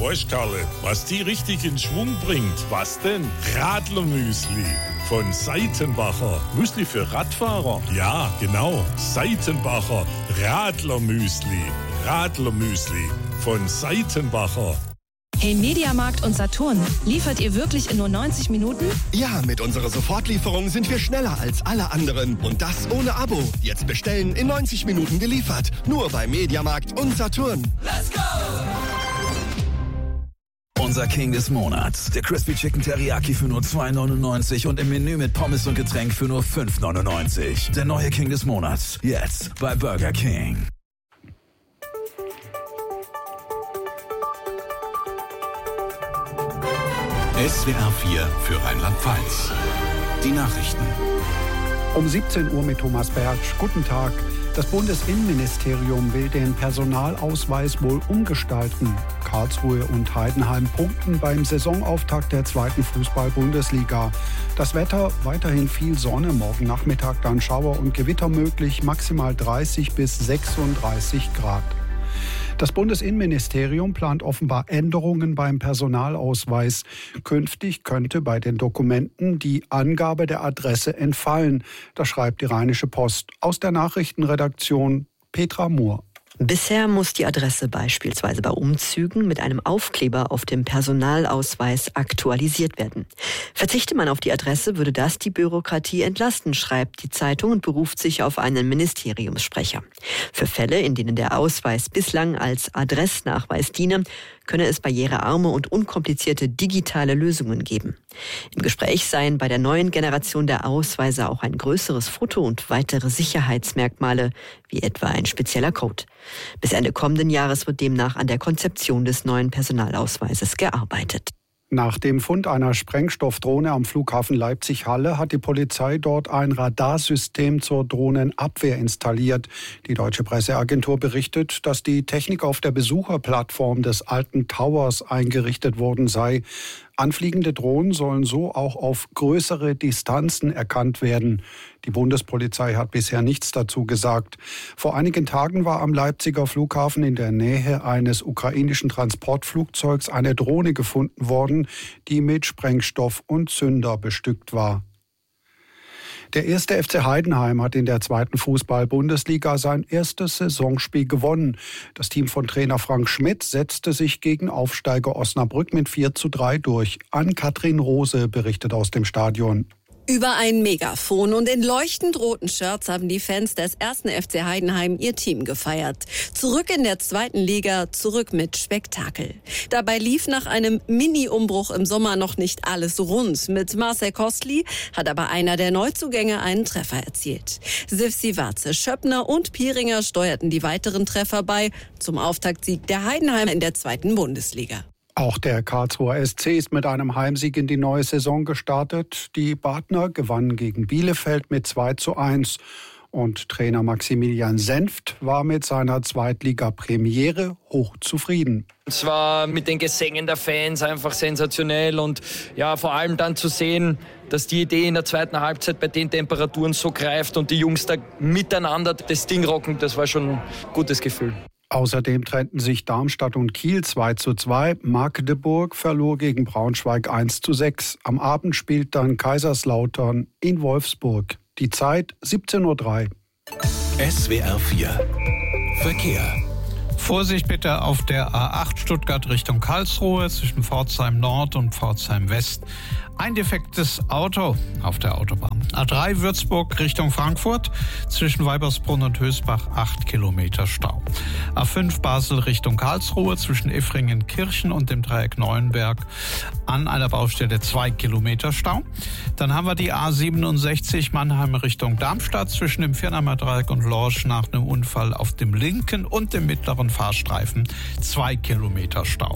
Weißt Karle, was die richtig in Schwung bringt? Was denn? Radlermüsli. Von Seitenbacher. Müsli für Radfahrer? Ja, genau. Seitenbacher. Radlermüsli. Radlermüsli. Von Seitenbacher. Hey Mediamarkt und Saturn, liefert ihr wirklich in nur 90 Minuten? Ja, mit unserer Sofortlieferung sind wir schneller als alle anderen. Und das ohne Abo. Jetzt bestellen, in 90 Minuten geliefert. Nur bei Mediamarkt und Saturn. Let's go! Unser King des Monats, der Crispy Chicken Teriyaki für nur 2,99 und im Menü mit Pommes und Getränk für nur 5,99. Der neue King des Monats, jetzt bei Burger King. SWR 4 für Rheinland-Pfalz. Die Nachrichten. Um 17 Uhr mit Thomas Bertsch. Guten Tag. Das Bundesinnenministerium will den Personalausweis wohl umgestalten. Karlsruhe und Heidenheim punkten beim Saisonauftakt der 2. Fußball-Bundesliga. Das Wetter, weiterhin viel Sonne, morgen Nachmittag dann Schauer und Gewitter möglich, maximal 30 bis 36 Grad. Das Bundesinnenministerium plant offenbar Änderungen beim Personalausweis. Künftig könnte bei den Dokumenten die Angabe der Adresse entfallen. Das schreibt die Rheinische Post. Aus der Nachrichtenredaktion Petra Mohr. Bisher muss die Adresse beispielsweise bei Umzügen mit einem Aufkleber auf dem Personalausweis aktualisiert werden. Verzichte man auf die Adresse, würde das die Bürokratie entlasten, schreibt die Zeitung und beruft sich auf einen Ministeriumssprecher. Für Fälle, in denen der Ausweis bislang als Adressnachweis diene, könne es barrierearme und unkomplizierte digitale Lösungen geben. Im Gespräch seien bei der neuen Generation der Ausweise auch ein größeres Foto und weitere Sicherheitsmerkmale, wie etwa ein spezieller Code. Bis Ende kommenden Jahres wird demnach an der Konzeption des neuen Personalausweises gearbeitet. Nach dem Fund einer Sprengstoffdrohne am Flughafen Leipzig-Halle hat die Polizei dort ein Radarsystem zur Drohnenabwehr installiert. Die Deutsche Presseagentur berichtet, dass die Technik auf der Besucherplattform des alten Towers eingerichtet worden sei. Anfliegende Drohnen sollen so auch auf größere Distanzen erkannt werden. Die Bundespolizei hat bisher nichts dazu gesagt. Vor einigen Tagen war am Leipziger Flughafen in der Nähe eines ukrainischen Transportflugzeugs eine Drohne gefunden worden, die mit Sprengstoff und Zünder bestückt war. Der 1. FC Heidenheim hat in der 2. Fußball-Bundesliga sein erstes Saisonspiel gewonnen. Das Team von Trainer Frank Schmidt setzte sich gegen Aufsteiger Osnabrück mit 4:3 durch. Ann-Kathrin Rose berichtet aus dem Stadion. Über ein Megafon und in leuchtend roten Shirts haben die Fans des 1. FC Heidenheim ihr Team gefeiert. Zurück in der 2. Liga, zurück mit Spektakel. Dabei lief nach einem Mini-Umbruch im Sommer noch nicht alles rund. Mit Marcel Kostli hat aber einer der Neuzugänge einen Treffer erzielt. Sivsivace, Schöppner und Pieringer steuerten die weiteren Treffer bei zum Auftaktsieg der Heidenheim in der 2. Bundesliga. Auch der Karlsruher SC ist mit einem Heimsieg in die neue Saison gestartet. Die Badner gewannen gegen Bielefeld mit 2:1. Und Trainer Maximilian Senft war mit seiner Zweitliga-Premiere hochzufrieden. Es war mit den Gesängen der Fans einfach sensationell und ja, vor allem dann zu sehen, dass die Idee in der zweiten Halbzeit bei den Temperaturen so greift und die Jungs da miteinander das Ding rocken, das war schon ein gutes Gefühl. Außerdem trennten sich Darmstadt und Kiel 2:2. Magdeburg verlor gegen Braunschweig 1:6. Am Abend spielt dann Kaiserslautern in Wolfsburg. Die Zeit 17:03 Uhr. SWR 4 Verkehr. Vorsicht bitte auf der A8 Stuttgart Richtung Karlsruhe zwischen Pforzheim Nord und Pforzheim West. Ein defektes Auto auf der Autobahn. A3 Würzburg Richtung Frankfurt zwischen Weibersbrunn und Hösbach 8 Kilometer Stau. A5 Basel Richtung Karlsruhe zwischen Effringen-Kirchen und dem Dreieck Neuenberg an einer Baustelle 2 Kilometer Stau. Dann haben wir die A67 Mannheim Richtung Darmstadt zwischen dem Firnheimer Dreieck und Lorsch nach einem Unfall auf dem linken und dem mittleren Fahrstreifen 2 Kilometer Stau.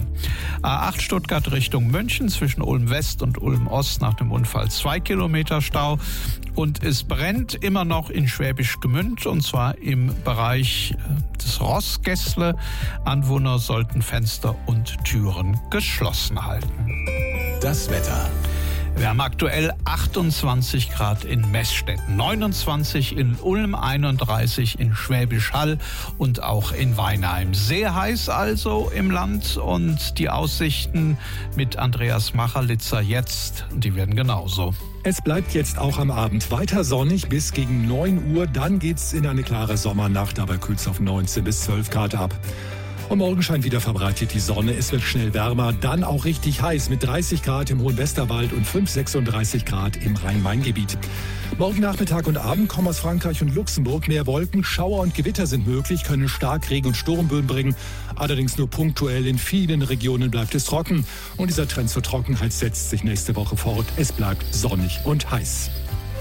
A8 Stuttgart Richtung München zwischen Ulm West und Ulm Ost nach dem Unfall 2 Kilometer Stau. Und es brennt immer noch in Schwäbisch Gmünd und zwar im Bereich des Rossgässle. Anwohner sollten Fenster und Türen geschlossen halten. Das Wetter. Wir haben aktuell 28 Grad in Meßstetten, 29 in Ulm, 31 in Schwäbisch Hall und auch in Weinheim. Sehr heiß also im Land und die Aussichten mit Andreas Machelitzer jetzt, die werden genauso. Es bleibt jetzt auch am Abend weiter sonnig bis gegen 9 Uhr. Dann geht's in eine klare Sommernacht, dabei kühlt's auf 19 bis 12 Grad ab. Und morgen scheint wieder verbreitet die Sonne. Es wird schnell wärmer, dann auch richtig heiß mit 30 Grad im Hohen Westerwald und 36 Grad im Rhein-Main-Gebiet. Morgen Nachmittag und Abend kommen aus Frankreich und Luxemburg mehr Wolken. Schauer und Gewitter sind möglich, können Starkregen und Sturmböen bringen. Allerdings nur punktuell. In vielen Regionen bleibt es trocken. Und dieser Trend zur Trockenheit setzt sich nächste Woche fort. Es bleibt sonnig und heiß.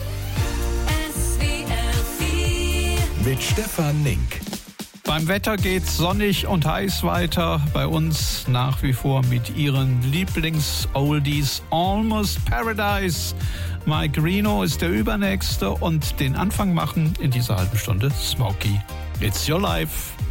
Mit Stefan Link. Beim Wetter geht's sonnig und heiß weiter. Bei uns nach wie vor mit ihren Lieblings-Oldies Almost Paradise. Mike Reno ist der Übernächste und den Anfang machen in dieser halben Stunde Smokey. It's your life.